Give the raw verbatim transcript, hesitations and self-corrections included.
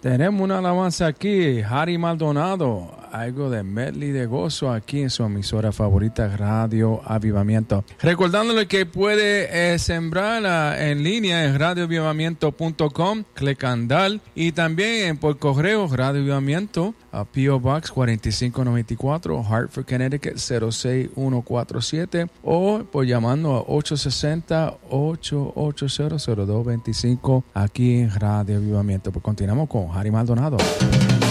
Tenemos una alabanza aquí, Harry Maldonado, algo de medley de gozo aquí en su emisora favorita, Radio Avivamiento. Recordándole que puede eh, sembrar uh, en línea en radio avivamiento punto com, Clecandal, y también por correo Radio Avivamiento, a P O Box cuarenta y cinco noventa y cuatro, Hartford, Connecticut cero seis uno cuatro siete, o por llamando a ocho seis cero, ocho ocho cero, cero dos dos cinco aquí en Radio Avivamiento. Pues continuamos con Harry Maldonado.